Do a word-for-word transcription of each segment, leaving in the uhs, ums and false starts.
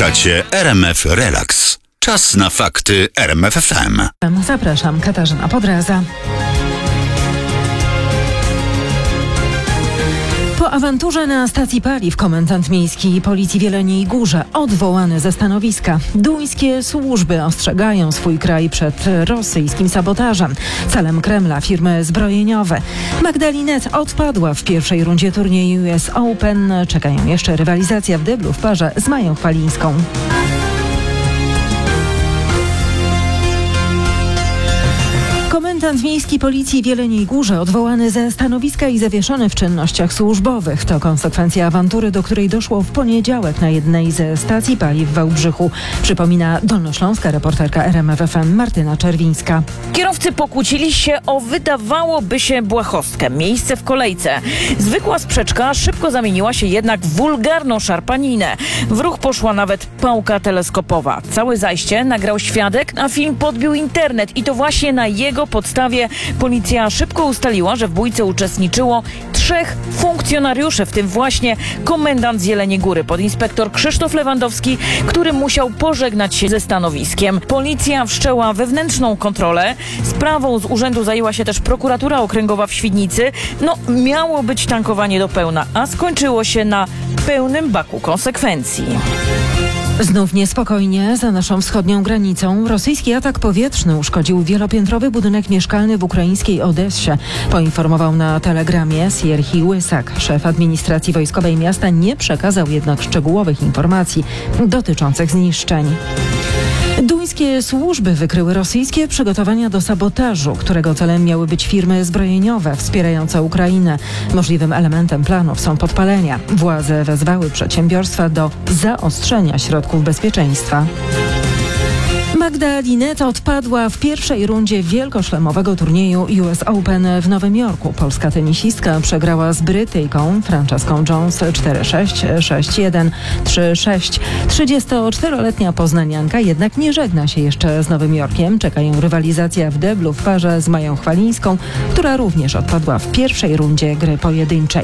Słuchacie R M F Relax. Czas na fakty R M F F M. Zapraszam, Katarzyna Podraza. Po awanturze na stacji paliw komendant miejski Policji w Jeleniej Górze odwołany ze stanowiska. Duńskie służby ostrzegają swój kraj przed rosyjskim sabotażem. Celem Kremla firmy zbrojeniowe. Magdalinet odpadła w pierwszej rundzie turnieju U S Open. Czekają jeszcze rywalizacja w dyblu w parze z Mają Chwalińską. Komendant miejski Policji w Jeleniej Górze odwołany ze stanowiska i zawieszony w czynnościach służbowych. To konsekwencja awantury, do której doszło w poniedziałek na jednej ze stacji paliw w Wałbrzychu. Przypomina dolnośląska reporterka R M F F M Martyna Czerwińska. Kierowcy pokłócili się o wydawałoby się błahostkę. Miejsce w kolejce. Zwykła sprzeczka szybko zamieniła się jednak w wulgarną szarpaninę. W ruch poszła nawet pałka teleskopowa. Całe zajście nagrał świadek, a film podbił internet i to właśnie na jego podstawie policja szybko ustaliła, że w bójce uczestniczyło trzech funkcjonariuszy, w tym właśnie komendant z Jeleniej Góry, podinspektor Krzysztof Lewandowski, który musiał pożegnać się ze stanowiskiem. Policja wszczęła wewnętrzną kontrolę. Sprawą z urzędu zajęła się też prokuratura okręgowa w Świdnicy. No, miało być tankowanie do pełna, a skończyło się na pełnym baku konsekwencji. Znów niespokojnie za naszą wschodnią granicą. Rosyjski atak powietrzny uszkodził wielopiętrowy budynek mieszkalny w ukraińskiej Odessie. Poinformował na telegramie Sierhii Łysak. Szef administracji wojskowej miasta nie przekazał jednak szczegółowych informacji dotyczących zniszczeń. Duńskie służby wykryły rosyjskie przygotowania do sabotażu, którego celem miały być firmy zbrojeniowe wspierające Ukrainę. Możliwym elementem planów są podpalenia. Władze wezwały przedsiębiorstwa do zaostrzenia środków bezpieczeństwa. Magdalena odpadła w pierwszej rundzie wielkoszlemowego turnieju U S Open w Nowym Jorku. Polska tenisistka przegrała z Brytyjką Franceską Jones cztery sześć, sześć jeden, trzy sześć. trzydziestoczteroletnia poznanianka jednak nie żegna się jeszcze z Nowym Jorkiem. Czekają rywalizacja w deblu w parze z Mają Chwalińską, która również odpadła w pierwszej rundzie gry pojedynczej.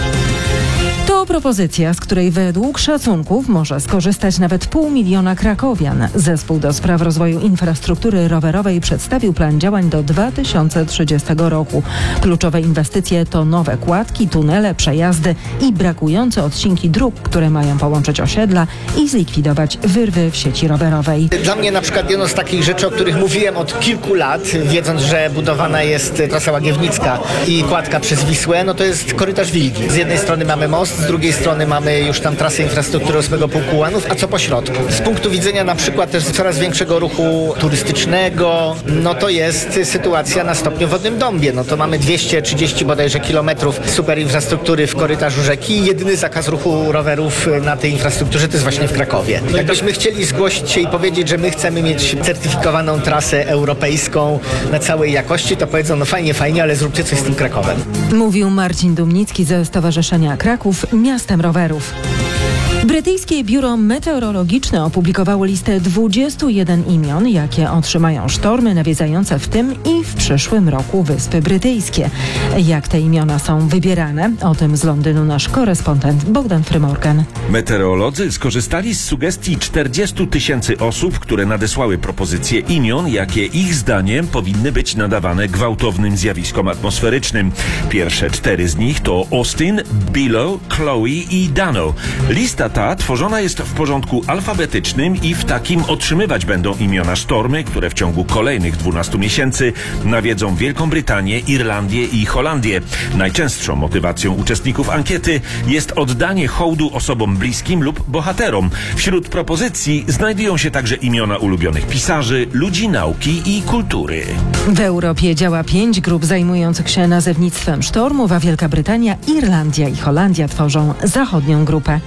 To propozycja, z której według szacunków może skorzystać nawet pół miliona krakowian. Zespół do spraw rozwoju infrastruktury rowerowej przedstawił plan działań do dwa tysiące trzydziestego roku. Kluczowe inwestycje to nowe kładki, tunele, przejazdy i brakujące odcinki dróg, które mają połączyć osiedla i zlikwidować wyrwy w sieci rowerowej. Dla mnie na przykład jedną z takich rzeczy, o których mówiłem od kilku lat, wiedząc, że budowana jest trasa Łagiewnicka i kładka przez Wisłę, no to jest korytarz Wilgi. Z jednej strony mamy most, z drugiej strony mamy już tam trasę infrastruktury ósmego Pułku Ułanów, a co po środku? Z punktu widzenia na przykład też coraz większego ruchu turystycznego, no to jest sytuacja na stopniu Wodnym Dąbie. No to mamy dwieście trzydzieści bodajże kilometrów super infrastruktury w korytarzu rzeki. Jedyny zakaz ruchu rowerów na tej infrastrukturze to jest właśnie w Krakowie. Jakbyśmy chcieli zgłosić się i powiedzieć, że my chcemy mieć certyfikowaną trasę europejską na całej jakości, to powiedzą, no fajnie, fajnie, ale zróbcie coś z tym Krakowem. Mówił Marcin Dumnicki ze Stowarzyszenia Kraków Miastem Rowerów. Brytyjskie Biuro Meteorologiczne opublikowało listę dwudziestu jeden imion, jakie otrzymają sztormy nawiedzające w tym i w przyszłym roku Wyspy Brytyjskie. Jak te imiona są wybierane? O tym z Londynu nasz korespondent Bogdan Frymorgan. Meteorolodzy skorzystali z sugestii czterdziestu tysięcy osób, które nadesłały propozycje imion, jakie ich zdaniem powinny być nadawane gwałtownym zjawiskom atmosferycznym. Pierwsze cztery z nich to Austin, Billow, Chloe i Dano. Lista ta tworzona jest w porządku alfabetycznym i w takim otrzymywać będą imiona sztormy, które w ciągu kolejnych dwunastu miesięcy nawiedzą Wielką Brytanię, Irlandię i Holandię. Najczęstszą motywacją uczestników ankiety jest oddanie hołdu osobom bliskim lub bohaterom. Wśród propozycji znajdują się także imiona ulubionych pisarzy, ludzi nauki i kultury. W Europie działa pięć grup zajmujących się nazewnictwem sztormów, a Wielka Brytania, Irlandia i Holandia tworzą zachodnią grupę.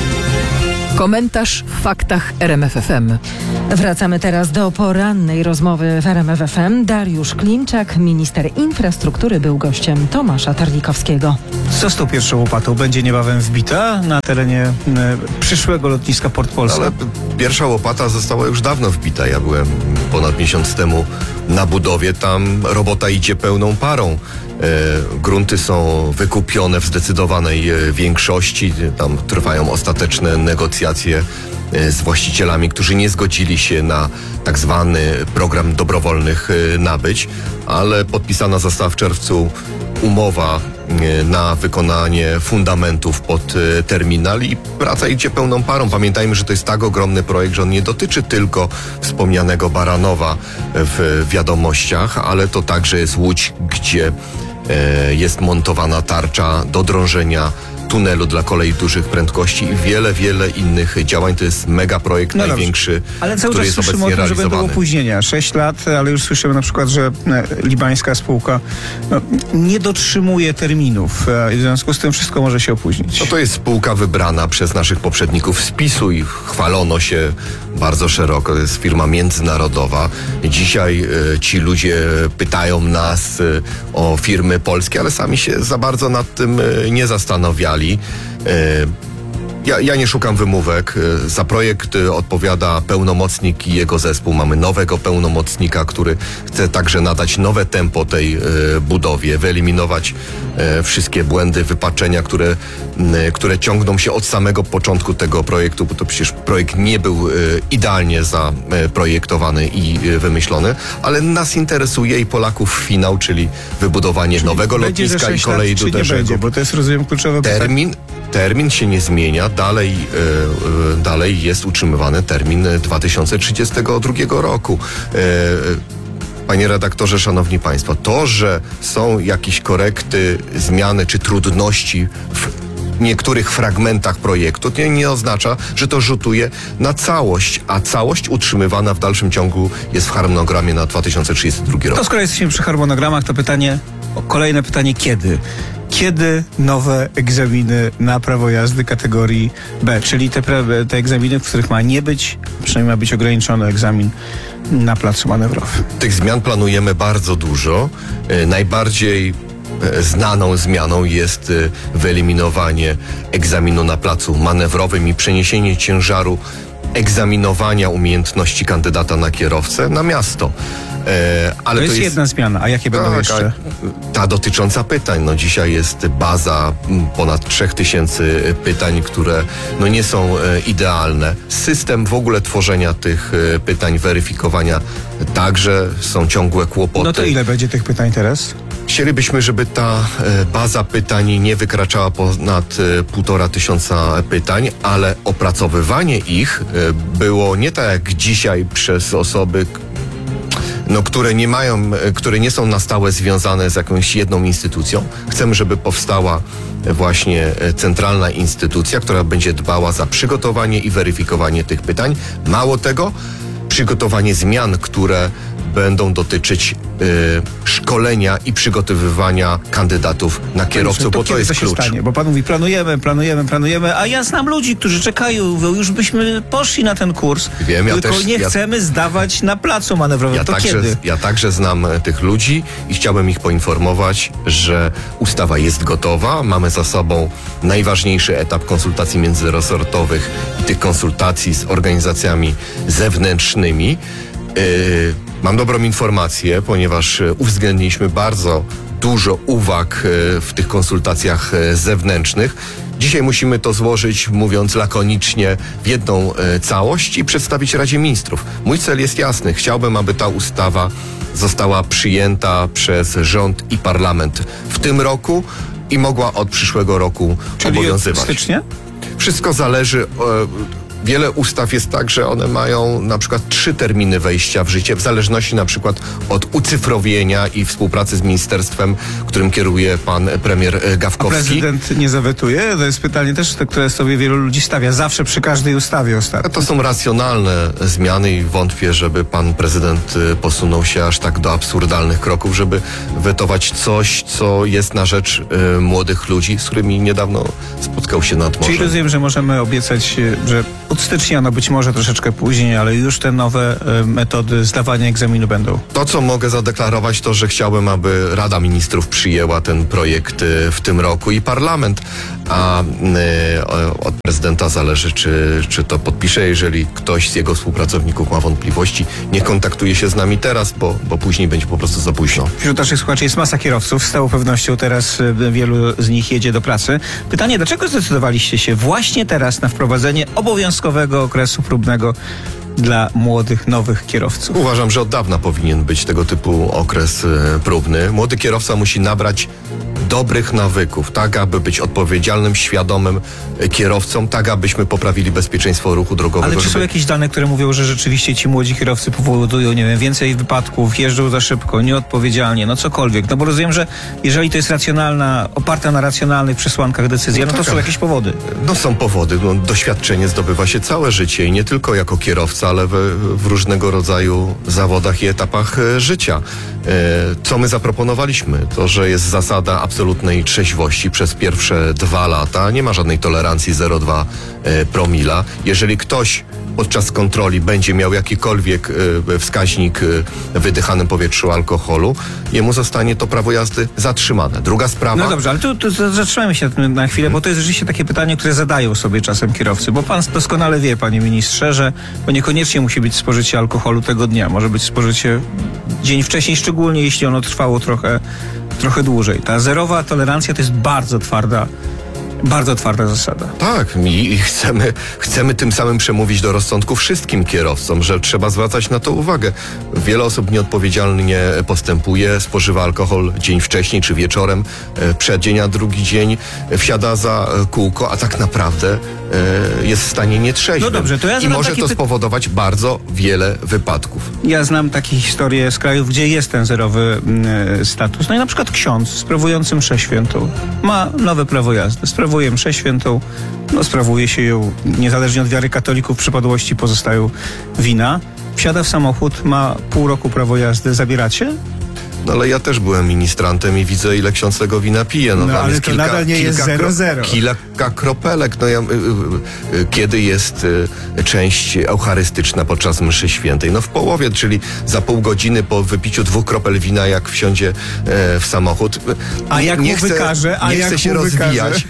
Komentarz w faktach R M F F M. Wracamy teraz do porannej rozmowy w R M F F M. Dariusz Klimczak, minister infrastruktury, był gościem Tomasza Tarlikowskiego. Co z tą pierwszą łopatą? Będzie niebawem wbita na terenie e, przyszłego lotniska Port Polska? Ale pierwsza łopata została już dawno wbita. Ja byłem ponad miesiąc temu na budowie. Tam robota idzie pełną parą. E, grunty są wykupione w zdecydowanej e, większości. Tam trwają ostateczne negocjacje e, z właścicielami, którzy nie zgodzili się na tak zwany program dobrowolnych e, nabyć, ale podpisana została w czerwcu umowa e, na wykonanie fundamentów pod e, terminal i praca idzie pełną parą. Pamiętajmy, że to jest tak ogromny projekt, że on nie dotyczy tylko wspomnianego Baranowa w wiadomościach, ale to także jest Łódź, gdzie e, jest montowana tarcza do drążenia tunelu dla kolei dużych prędkości i wiele, wiele innych działań. To jest mega projekt, No największy, dobrze. Ale cały który czas jest słyszymy obecnie o tym, że będą realizowany. opóźnienia. Sześć lat, ale już słyszymy na przykład, że e, libańska spółka no, nie dotrzymuje terminów. E, w związku z tym wszystko może się opóźnić. No to jest spółka wybrana przez naszych poprzedników z PiSu i chwalono się bardzo szeroko. To jest firma międzynarodowa. Dzisiaj e, ci ludzie pytają nas e, o firmy polskie, ale sami się za bardzo nad tym e, nie zastanawiali. E, Ja, ja nie szukam wymówek. E, Za projekt e, odpowiada pełnomocnik i jego zespół. Mamy nowego pełnomocnika, który chce także nadać nowe tempo tej e, budowie, wyeliminować e, wszystkie błędy, wypaczenia, które, m, które ciągną się od samego początku tego projektu, bo to przecież projekt nie był e, idealnie zaprojektowany i e, wymyślony, ale nas interesuje i Polaków finał, czyli wybudowanie nowego Będzie za lotniska i sześć kolei lat, czy nie Duderzyego. będzie, bo to jest, rozumiem, kluczowe pytanie. Termin, termin się nie zmienia, dalej, e, e, dalej jest utrzymywany termin dwa tysiące trzydziestego drugiego roku. E, e, Panie redaktorze, szanowni państwo, to, że są jakieś korekty, zmiany czy trudności w niektórych fragmentach projektu, to nie oznacza, że to rzutuje na całość, a całość utrzymywana w dalszym ciągu jest w harmonogramie na dwa tysiące trzydziesty drugi rok. To skoro jesteśmy przy harmonogramach, to pytanie, o, kolejne pytanie, kiedy? Kiedy nowe egzaminy na prawo jazdy kategorii B, czyli te, pra- te egzaminy, w których ma nie być, przynajmniej ma być ograniczony egzamin na placu manewrowym? Tych zmian planujemy bardzo dużo. E, Najbardziej e, znaną zmianą jest e, wyeliminowanie egzaminu na placu manewrowym i przeniesienie ciężaru egzaminowania umiejętności kandydata na kierowcę na miasto. E, ale To jest, jedna zmiana, a jakie będą Tak, jeszcze? a ta dotycząca pytań. No dzisiaj jest baza m, ponad trzech tysięcy pytań, które no nie są e, idealne. System w ogóle tworzenia tych e, pytań, weryfikowania także są ciągłe kłopoty. No to ile będzie tych pytań teraz? Chcielibyśmy, żeby ta e, baza pytań nie wykraczała ponad e, półtora tysiąca pytań, ale opracowywanie ich e, było nie tak jak dzisiaj przez osoby, k- no, które nie mają, e, które nie są na stałe związane z jakąś jedną instytucją. Chcemy, żeby powstała e, właśnie e, centralna instytucja, która będzie dbała za przygotowanie i weryfikowanie tych pytań. Mało tego, przygotowanie zmian, które będą dotyczyć y, szkolenia i przygotowywania kandydatów na kierowców, bo to kiedy jest to się klucz. stanie? Bo pan mówi, planujemy, planujemy, planujemy, a ja znam ludzi, którzy czekają, mówią, już byśmy poszli na ten kurs, Wiem, ja tylko też- nie ja- chcemy zdawać na placu manewrowym. Ja to także, kiedy? ja także znam e, tych ludzi i chciałbym ich poinformować, że ustawa jest gotowa. Mamy za sobą najważniejszy etap konsultacji międzyresortowych i tych konsultacji z organizacjami zewnętrznymi. Yy, mam dobrą informację, ponieważ e, uwzględniliśmy bardzo dużo uwag e, w tych konsultacjach e, zewnętrznych. Dzisiaj musimy to złożyć, mówiąc lakonicznie, w jedną e, całość i przedstawić Radzie Ministrów. Mój cel jest jasny. Chciałbym, aby ta ustawa została przyjęta przez rząd i parlament w tym roku i mogła od przyszłego roku Czyli od obowiązywać. stycznia? Wszystko zależy. E, Wiele ustaw jest tak, że one mają na przykład trzy terminy wejścia w życie, w zależności na przykład od ucyfrowienia i współpracy z ministerstwem, którym kieruje pan premier e, A Gawkowski. prezydent nie zawetuje? To jest pytanie też, te, które sobie wielu ludzi stawia. Zawsze przy każdej ustawie ostatnio. To są racjonalne zmiany i wątpię, żeby pan prezydent e, posunął się aż tak do absurdalnych kroków, żeby wetować coś, co jest na rzecz e, młodych ludzi, z którymi niedawno spotkał się nad Czyli morzem. rozumiem, że możemy obiecać, e, że od stycznia, no być może troszeczkę później, ale już te nowe e, metody zdawania egzaminu będą. To, co mogę zadeklarować, to, że chciałbym, aby Rada Ministrów przyjęła ten projekt y, w tym roku i parlament, a y, od prezydenta zależy, czy, czy to podpisze. Jeżeli ktoś z jego współpracowników ma wątpliwości, nie kontaktuje się z nami teraz, bo, bo później będzie po prostu za późno. Wśród naszych słuchaczy jest masa kierowców. Z całą pewnością teraz e, wielu z nich jedzie do pracy. Pytanie, dlaczego zdecydowaliście się właśnie teraz na wprowadzenie obowiązkowego obowiązkowego okresu próbnego dla młodych, nowych kierowców. Uważam, że od dawna powinien być tego typu okres e, próbny. Młody kierowca musi nabrać dobrych nawyków, tak aby być odpowiedzialnym, świadomym e, kierowcą, tak abyśmy poprawili bezpieczeństwo ruchu drogowego. Ale czy są żeby... jakieś dane, które mówią, że rzeczywiście ci młodzi kierowcy powodują, nie wiem, więcej wypadków, jeżdżą za szybko, nieodpowiedzialnie, no cokolwiek? No bo rozumiem, że jeżeli to jest racjonalna, oparta na racjonalnych przesłankach decyzja, no to są jakieś powody. No są powody. No, doświadczenie zdobywa się całe życie i nie tylko jako kierowca, ale w, w różnego rodzaju zawodach i etapach e, życia. E, co my zaproponowaliśmy? To, że jest zasada absolutnej trzeźwości przez pierwsze dwa lata. Nie ma żadnej tolerancji zero przecinek dwa e, promila. Jeżeli ktoś podczas kontroli będzie miał jakikolwiek e, wskaźnik e, w wydychanym powietrzu alkoholu, jemu zostanie to prawo jazdy zatrzymane. Druga sprawa... No dobrze, ale tu, tu zatrzymajmy się na chwilę, bo to jest rzeczywiście takie pytanie, które zadają sobie czasem kierowcy, bo pan doskonale wie, panie ministrze, że to niekoniecznie musi być spożycie alkoholu tego dnia. Może być spożycie dzień wcześniej, szczególnie jeśli ono trwało trochę, trochę dłużej. Ta zerowa tolerancja to jest bardzo twarda Bardzo twarda zasada. Tak, i chcemy, chcemy tym samym przemówić do rozsądku wszystkim kierowcom, że trzeba zwracać na to uwagę. Wiele osób nieodpowiedzialnie postępuje, spożywa alkohol dzień wcześniej czy wieczorem, przed dzień, a drugi dzień wsiada za kółko, a tak naprawdę e, jest w stanie nietrzeźwym. No dobrze, to ja I zadam może takie to py- spowodować bardzo wiele wypadków. Ja znam takie historie z krajów, gdzie jest ten zerowy y, status. No i na przykład ksiądz sprawujący mszę świętą ma nowe prawo jazdy. Sprawuje mszę świętą, no sprawuje się ją niezależnie od wiary katolików, w przypadłości pozostają wina. Wsiada w samochód, ma pół roku prawo jazdy. Zabieracie? No ale ja też byłem ministrantem i widzę, ile ksiądz tego wina pije. No, No, tam ale jest to kilka, nadal nie jest kilka zero kro- zero. Kilka kropelek. No ja, y, y, y, kiedy jest y, część eucharystyczna podczas mszy świętej? No w połowie, czyli za pół godziny po wypiciu dwóch kropel wina, jak wsiądzie e, w samochód. A jak nie mu chcę, wykaże? A nie jak chcę się mu wykaże? rozwijać.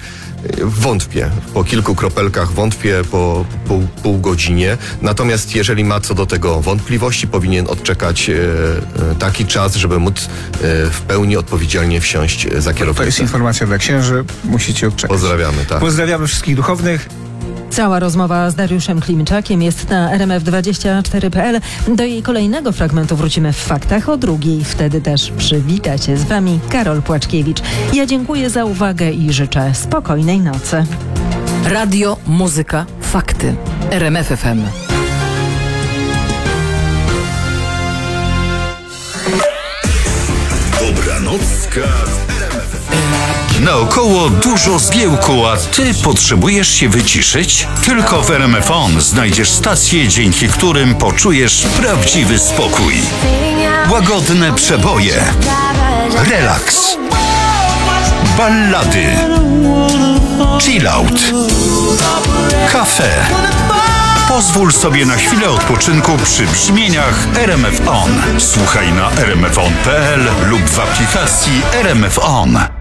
Wątpię. Po kilku kropelkach wątpię po pół, pół godzinie. Natomiast jeżeli ma co do tego wątpliwości, powinien odczekać e, e, taki czas, żeby móc e, w pełni odpowiedzialnie wsiąść za To kierownicę. jest informacja dla księży. Musicie odczekać. Pozdrawiamy, tak. Pozdrawiamy wszystkich duchownych. Cała rozmowa z Dariuszem Klimczakiem jest na R M F dwadzieścia cztery kropka p l. Do jej kolejnego fragmentu wrócimy w faktach o drugiej. Wtedy też przywita się z wami Karol Płaczkiewicz. Ja dziękuję za uwagę i życzę spokojnej nocy. Radio, muzyka, fakty. R M F F M. Dobranocka. Naokoło dużo zgiełku, a ty potrzebujesz się wyciszyć? Tylko w R M F On znajdziesz stacje, dzięki którym poczujesz prawdziwy spokój. Łagodne przeboje, relaks, ballady, chillout, kafe. Pozwól sobie na chwilę odpoczynku przy brzmieniach R M F On. Słuchaj na r m f on kropka p l lub w aplikacji R M F On.